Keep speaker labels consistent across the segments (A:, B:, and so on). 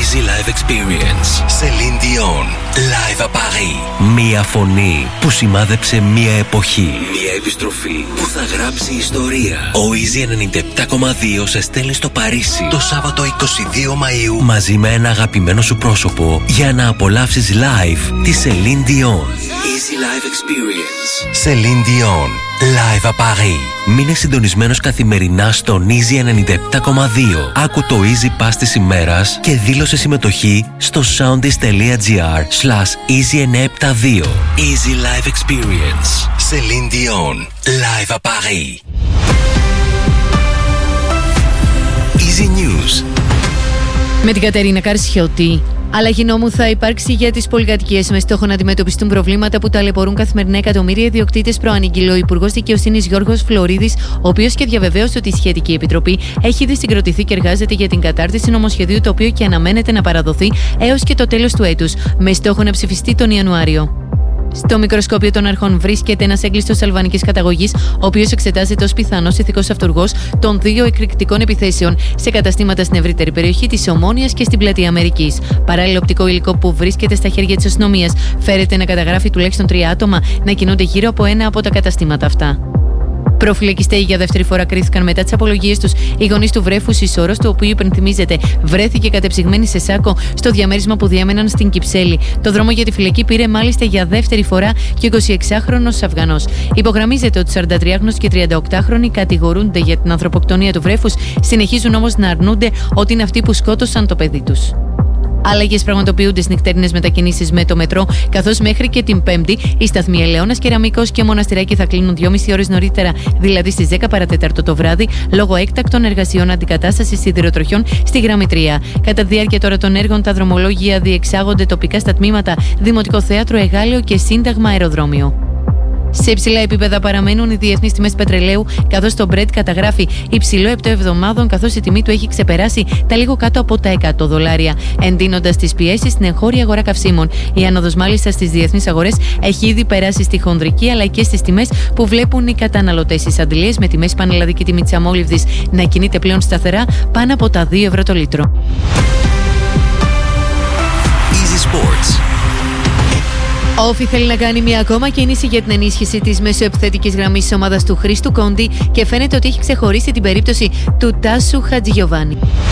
A: Easy Live Experience. Celine Dion. Live à Paris. Μία φωνή που σημάδεψε μία εποχή. Μία επιστροφή που θα γράψει ιστορία. Ο Easy 97,2 σε στέλνει στο Παρίσι το Σάββατο 22 Μαΐου μαζί με ένα αγαπημένο σου πρόσωπο για να απολαύσεις live τη Celine Dion. Easy Live Experience. Celine Dion. Live à Paris. Μείνε συντονισμένος καθημερινά στον Easy 97,2. Άκου το Easy Pass της ημέρας και δήλωσε συμμετοχή στο soundis.gr/Easy972. Easy Live Experience. Celine Dion. Live à Paris. Easy News.
B: Με την Κατερίνα Καρσιώτη. Αλλαγή νόμου θα υπάρξει για τις πολυκατοικίες με στόχο να αντιμετωπιστούν προβλήματα που ταλαιπωρούν καθημερινά εκατομμύρια ιδιοκτήτες, προανήγγειλε ο Υπουργός Δικαιοσύνης Γιώργος Φλωρίδης, ο οποίος και διαβεβαίωσε ότι η σχετική επιτροπή έχει ήδη συγκροτηθεί και εργάζεται για την κατάρτιση νομοσχεδίου, το οποίο και αναμένεται να παραδοθεί έως και το τέλος του έτους, με στόχο να ψηφιστεί τον Ιανουάριο. Στο μικροσκόπιο των αρχών βρίσκεται ένας έγκλειστος αλβανικής καταγωγής, ο οποίος εξετάζεται ως πιθανός ηθικός αυτουργός των 2 εκρηκτικών επιθέσεων σε καταστήματα στην ευρύτερη περιοχή της Ομόνοιας και στην Πλατεία Αμερικής. Παράλληλο, οπτικό υλικό που βρίσκεται στα χέρια της αστυνομίας φέρεται να καταγράφει τουλάχιστον 3 άτομα να κινούνται γύρω από ένα από τα καταστήματα αυτά. Προφυλακιστέοι για δεύτερη φορά κρίθηκαν μετά τις απολογίες τους οι γονείς του βρέφους Ισόρος, το οποίο υπενθυμίζεται βρέθηκε κατεψυγμένη σε σάκο στο διαμέρισμα που διέμεναν στην Κυψέλη. Το δρόμο για τη φυλακή πήρε μάλιστα για δεύτερη φορά και ο 26χρονος Αφγανός. Υπογραμμίζεται ότι 43χρονος και 38χρονοι κατηγορούνται για την ανθρωποκτονία του βρέφους, συνεχίζουν όμως να αρνούνται ότι είναι αυτοί που σκότωσαν το παιδί τους. Αλλαγές πραγματοποιούνται στις νυχτερινές μετακινήσεις με το μετρό, καθώς μέχρι και την Πέμπτη οι σταθμοί Ελαιώνας, Κεραμικός και Μοναστηράκι θα κλείνουν 2,5 ώρες νωρίτερα, δηλαδή στις 10 παρατέταρτο το βράδυ, λόγω έκτακτων εργασιών αντικατάστασης σιδηροτροχιών στη γραμμή 3. Κατά τη διάρκεια τώρα των έργων, τα δρομολόγια διεξάγονται τοπικά στα τμήματα Δημοτικό Θέατρο, Εγάλεο και Σύνταγμα Αεροδρόμιο. Σε υψηλά επίπεδα παραμένουν οι διεθνείς τιμές πετρελαίου, καθώς το Brent καταγράφει υψηλό 7 εβδομάδων, καθώς η τιμή του έχει ξεπεράσει τα λίγο κάτω από τα $100, εντείνοντας τις πιέσεις στην εγχώρια αγορά καυσίμων. Η άνοδος μάλιστα στις διεθνείς αγορές έχει ήδη περάσει στη χονδρική αλλά και στις τιμές που βλέπουν οι καταναλωτές. Στις αντιλίες με τιμές πανελλαδική τιμή της αμόλυβδης να κινείται πλέον σταθερά πάνω από τα 2 ευρώ το λίτρο.
A: Easy Sports.
B: Ο Όφι θέλει να κάνει μια ακόμα κίνηση για την ενίσχυση της μεσοεπιθετικής γραμμής της ομάδας του Χρήστου Κόντι και φαίνεται ότι έχει ξεχωρίσει την περίπτωση του Τάσου Χατζηγιοβάνη.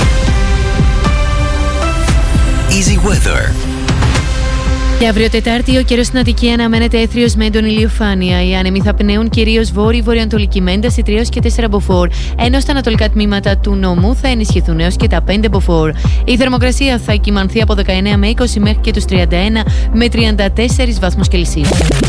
A: Easy Weather.
B: Και αύριο Τετάρτη ο καιρός στην Αττική αναμένεται έθριος με έντονη ηλιοφάνεια. Οι άνεμοι θα πνέουν κυρίως βόρειο-βορειοανατολική με ένταση 3 έως και 4 μποφόρ, ενώ στα ανατολικά τμήματα του νομού θα ενισχυθούν έως και τα 5 μποφόρ. Η θερμοκρασία θα κυμανθεί από 19 με 20 μέχρι και τους 31 με 34 βαθμούς Κελσίου.